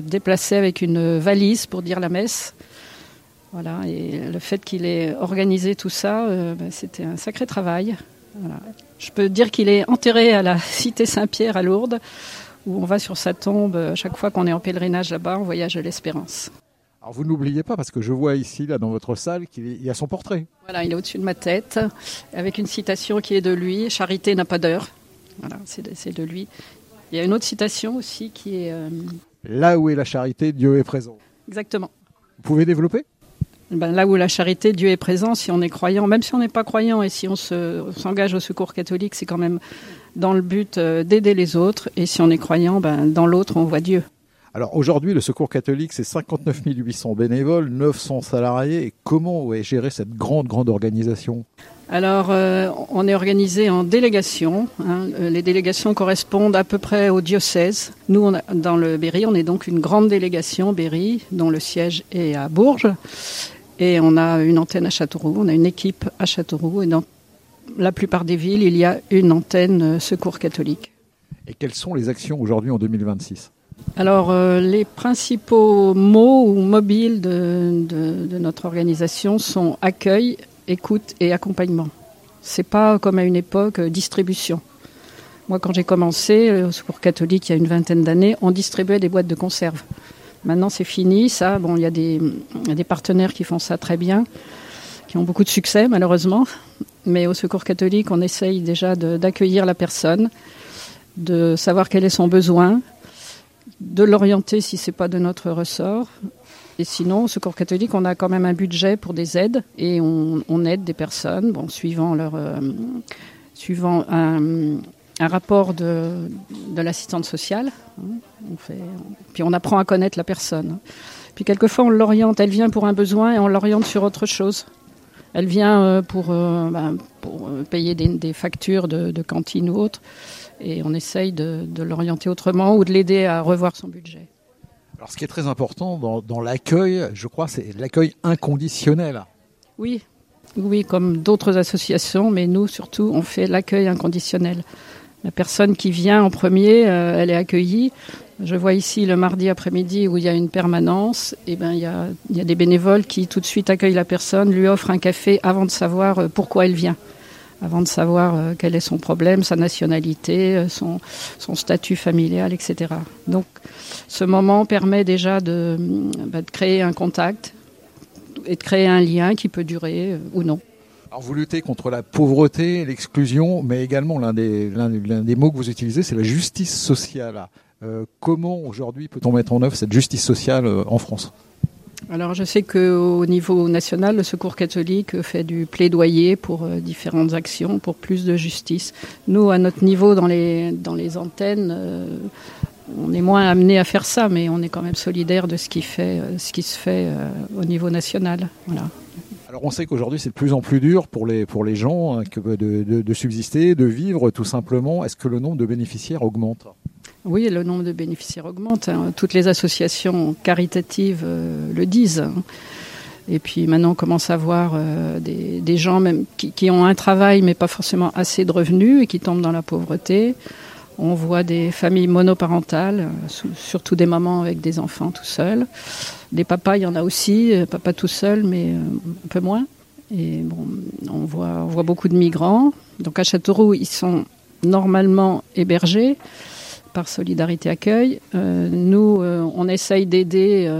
déplaçait avec une valise pour dire la messe. Voilà, et le fait qu'il ait organisé tout ça, c'était un sacré travail. Voilà. Je peux dire qu'il est enterré à la cité Saint-Pierre à Lourdes, où on va sur sa tombe chaque fois qu'on est en pèlerinage là-bas, en voyage de l'Espérance. Alors vous n'oubliez pas, parce que je vois ici, là, dans votre salle, qu'il y a son portrait. Voilà, il est au-dessus de ma tête, avec une citation qui est de lui, « Charité n'a pas d'heure ». Voilà, c'est de lui. Il y a une autre citation aussi qui est... Là où est la charité, Dieu est présent. Exactement. Vous pouvez développer ? Là où la charité, Dieu est présent, si on est croyant, même si on n'est pas croyant et si on s'engage au Secours catholique, c'est quand même dans le but d'aider les autres. Et si on est croyant, dans l'autre, on voit Dieu. Alors aujourd'hui, le Secours catholique, c'est 59 800 bénévoles, 900 salariés. Et comment est gérée cette grande organisation ? Alors, on est organisé en délégations. Les délégations correspondent à peu près au diocèse. Nous, dans le Berry, on est donc une grande délégation Berry, dont le siège est à Bourges. Et on a une antenne à Châteauroux, on a une équipe à Châteauroux. Et dans la plupart des villes, il y a une antenne Secours catholique. Et quelles sont les actions aujourd'hui en 2026 ? Alors, les principaux mots ou mobiles de notre organisation sont accueil, écoute et accompagnement. C'est pas comme à une époque distribution. Moi, quand j'ai commencé au Secours catholique il y a une vingtaine d'années, on distribuait des boîtes de conserve. Maintenant, c'est fini, ça. Bon, il y a des partenaires qui font ça très bien, qui ont beaucoup de succès, malheureusement. Mais au Secours catholique, on essaye déjà d'accueillir la personne, de savoir quel est son besoin, de l'orienter si c'est pas de notre ressort. Et sinon, au Secours catholique, on a quand même un budget pour des aides et on aide des personnes, suivant un rapport de l'assistante sociale. Puis on apprend à connaître la personne. Puis quelquefois, on l'oriente. Elle vient pour un besoin et on l'oriente sur autre chose. Elle vient pour payer des factures de cantine ou autre. Et on essaye de l'orienter autrement ou de l'aider à revoir son budget. Alors, ce qui est très important dans l'accueil, je crois, c'est l'accueil inconditionnel. Oui, comme d'autres associations, mais nous, surtout, on fait l'accueil inconditionnel. La personne qui vient en premier, elle est accueillie. Je vois ici le mardi après-midi où il y a une permanence. Et il y a des bénévoles qui tout de suite accueillent la personne, lui offrent un café avant de savoir pourquoi elle vient, avant de savoir quel est son problème, sa nationalité, son statut familial, etc. Donc, ce moment permet déjà de créer un contact et de créer un lien qui peut durer ou non. Alors vous luttez contre la pauvreté, l'exclusion, mais également l'un des mots que vous utilisez, c'est la justice sociale. Comment aujourd'hui peut-on mettre en œuvre cette justice sociale en France ? Alors je sais qu'au niveau national, le Secours catholique fait du plaidoyer pour différentes actions, pour plus de justice. Nous, à notre niveau, dans les antennes, on est moins amené à faire ça, mais on est quand même solidaire de ce qui se fait au niveau national. Voilà. Alors on sait qu'aujourd'hui c'est de plus en plus dur pour les gens de subsister, de vivre tout simplement. Est-ce que le nombre de bénéficiaires augmente ? Oui, le nombre de bénéficiaires augmente. Toutes les associations caritatives le disent. Et puis maintenant on commence à voir des gens même qui ont un travail mais pas forcément assez de revenus et qui tombent dans la pauvreté. On voit des familles monoparentales, surtout des mamans avec des enfants tout seuls. Des papas, il y en a aussi, papa tout seul, mais un peu moins. Et on voit beaucoup de migrants. Donc à Châteauroux, ils sont normalement hébergés par Solidarité Accueil. Nous, on essaye d'aider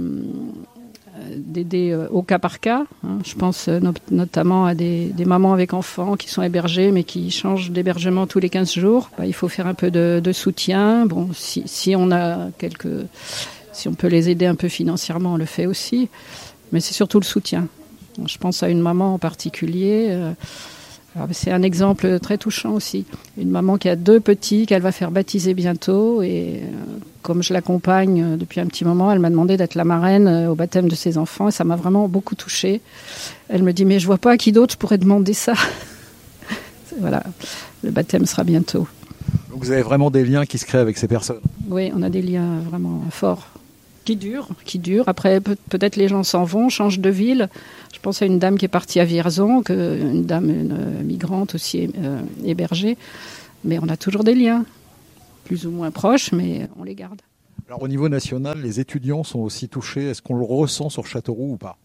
au cas par cas. Je pense notamment à des mamans avec enfants qui sont hébergées mais qui changent d'hébergement tous les 15 jours. Il faut faire un peu de soutien. Si on peut les aider un peu financièrement, on le fait aussi. Mais c'est surtout le soutien. Je pense à une maman en particulier. C'est un exemple très touchant aussi. Une maman qui a 2 petits qu'elle va faire baptiser bientôt et comme je l'accompagne depuis un petit moment, elle m'a demandé d'être la marraine au baptême de ses enfants et ça m'a vraiment beaucoup touchée. Elle me dit mais je vois pas à qui d'autre je pourrais demander ça. Voilà, le baptême sera bientôt. Donc vous avez vraiment des liens qui se créent avec ces personnes ? Oui, on a des liens vraiment forts. Qui durent. Après, peut-être les gens s'en vont, changent de ville. Je pense à une dame qui est partie à Vierzon, une migrante aussi hébergée. Mais on a toujours des liens, plus ou moins proches, mais on les garde. Alors au niveau national, les étudiants sont aussi touchés. Est-ce qu'on le ressent sur Châteauroux ou pas ?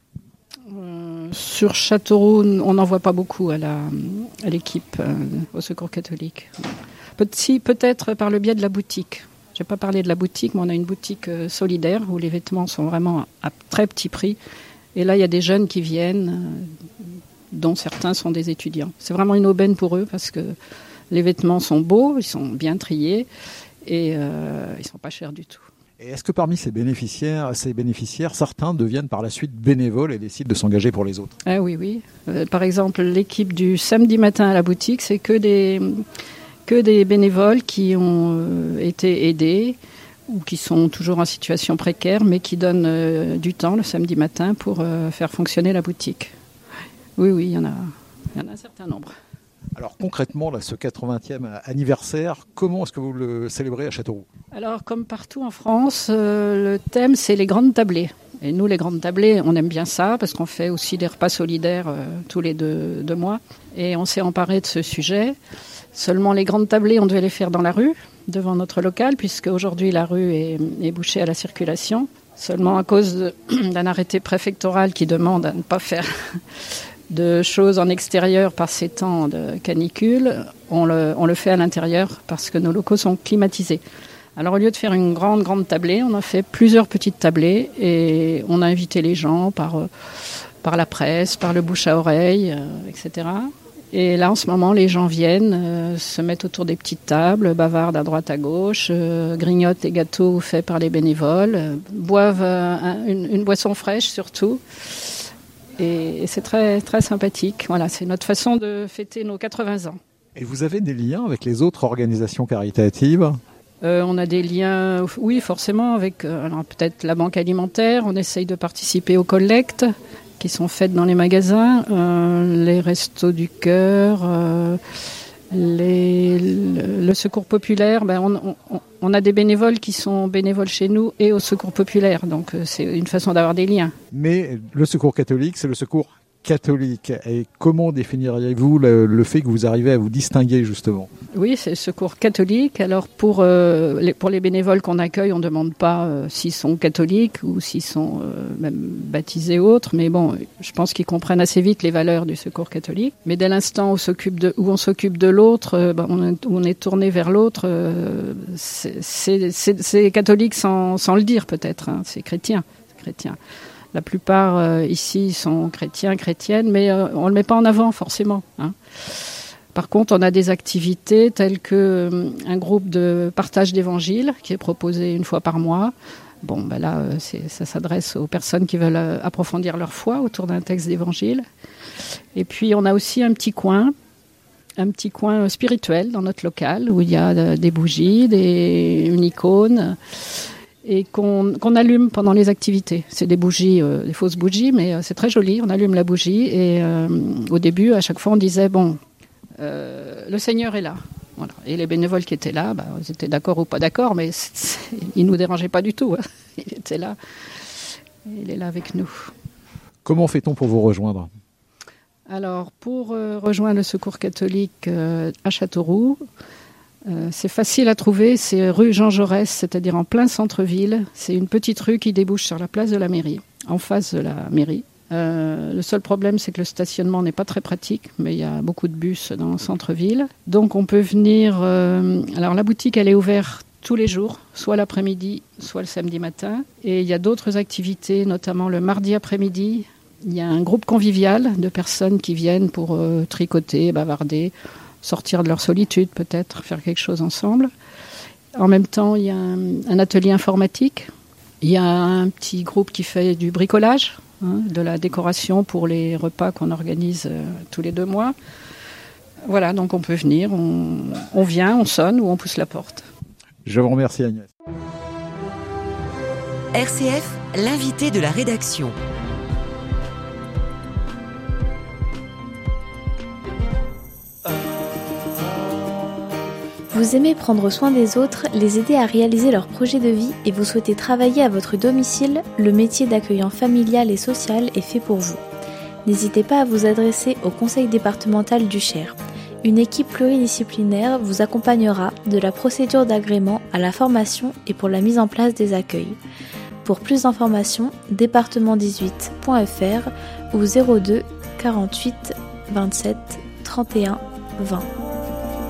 Sur Châteauroux, on n'en voit pas beaucoup à l'équipe, au Secours catholique. Peut-être par le biais de la boutique. Je n'ai pas parlé de la boutique, mais on a une boutique solidaire où les vêtements sont vraiment à très petit prix. Et là, il y a des jeunes qui viennent, dont certains sont des étudiants. C'est vraiment une aubaine pour eux parce que les vêtements sont beaux, ils sont bien triés et ils ne sont pas chers du tout. Et est-ce que parmi ces bénéficiaires, certains deviennent par la suite bénévoles et décident de s'engager pour les autres ? Ah oui. Par exemple, l'équipe du samedi matin à la boutique, c'est que des bénévoles qui ont été aidés ou qui sont toujours en situation précaire, mais qui donnent du temps le samedi matin pour faire fonctionner la boutique. Oui, il y en a un certain nombre. Alors concrètement, là, ce 80e anniversaire, comment est-ce que vous le célébrez à Châteauroux ? Alors comme partout en France, le thème c'est les grandes tablées. Et nous les grandes tablées, on aime bien ça parce qu'on fait aussi des repas solidaires tous les deux mois. Et on s'est emparé de ce sujet. Seulement les grandes tablées, on devait les faire dans la rue, devant notre local, puisque aujourd'hui la rue est bouchée à la circulation. Seulement à cause d'un arrêté préfectoral qui demande à ne pas faire de choses en extérieur par ces temps de canicule, on le fait à l'intérieur parce que nos locaux sont climatisés. Alors au lieu de faire une grande tablée, on a fait plusieurs petites tablées et on a invité les gens par la presse, par le bouche à oreille, etc. Et là en ce moment les gens viennent, se mettent autour des petites tables, bavardent à droite à gauche, grignotent les gâteaux faits par les bénévoles, boivent une boisson fraîche surtout. Et c'est très, très sympathique. Voilà, c'est notre façon de fêter nos 80 ans. Et vous avez des liens avec les autres organisations caritatives ? On a des liens, oui, forcément, avec alors peut-être la banque alimentaire. On essaye de participer aux collectes qui sont faites dans les magasins, les restos du cœur, le secours populaire. On a des bénévoles qui sont bénévoles chez nous et au secours populaire. Donc c'est une façon d'avoir des liens. Mais le secours catholique, c'est le secours catholique. Et comment définiriez-vous le fait que vous arrivez à vous distinguer justement ? Oui, c'est le secours catholique. Alors pour les bénévoles qu'on accueille, on ne demande pas s'ils sont catholiques ou s'ils sont même baptisés ou autres. Mais bon, je pense qu'ils comprennent assez vite les valeurs du secours catholique. Mais dès l'instant où on s'occupe de l'autre, on est tourné vers l'autre, c'est catholique sans le dire peut-être. Hein, c'est chrétien. La plupart ici sont chrétiennes, mais on ne le met pas en avant forcément. Hein. Par contre, on a des activités telles qu'un groupe de partage d'évangile qui est proposé une fois par mois. Bon, là, ça s'adresse aux personnes qui veulent approfondir leur foi autour d'un texte d'évangile. Et puis, on a aussi un petit coin spirituel dans notre local où il y a des bougies, une icône et qu'on allume pendant les activités. C'est des bougies, des fausses bougies, mais c'est très joli. On allume la bougie et au début, à chaque fois, on disait le Seigneur est là. Voilà. Et les bénévoles qui étaient là, ils étaient d'accord ou pas d'accord, mais ils nous dérangeaient pas du tout. Hein. Il était là. Il est là avec nous. Comment fait-on pour vous rejoindre ? Alors, pour rejoindre le Secours catholique à Châteauroux, c'est facile à trouver, c'est rue Jean Jaurès, c'est-à-dire en plein centre-ville. C'est une petite rue qui débouche sur la place de la mairie, en face de la mairie. Le seul problème, c'est que le stationnement n'est pas très pratique, mais il y a beaucoup de bus dans le centre-ville. Donc on peut venir... alors la boutique, elle est ouverte tous les jours, soit l'après-midi, soit le samedi matin. Et il y a d'autres activités, notamment le mardi après-midi. Il y a un groupe convivial de personnes qui viennent pour tricoter, bavarder, sortir de leur solitude peut-être, faire quelque chose ensemble. En même temps, il y a un atelier informatique. Il y a un petit groupe qui fait du bricolage, de la décoration pour les repas qu'on organise tous les 2 mois. Voilà, donc on peut venir, on vient, on sonne ou on pousse la porte. Je vous remercie Agnès. RCF, l'invité de la rédaction. Vous aimez prendre soin des autres, les aider à réaliser leurs projets de vie et vous souhaitez travailler à votre domicile, le métier d'accueillant familial et social est fait pour vous. N'hésitez pas à vous adresser au conseil départemental du Cher. Une équipe pluridisciplinaire vous accompagnera de la procédure d'agrément à la formation et pour la mise en place des accueils. Pour plus d'informations, département18.fr ou 02 48 27 31 20.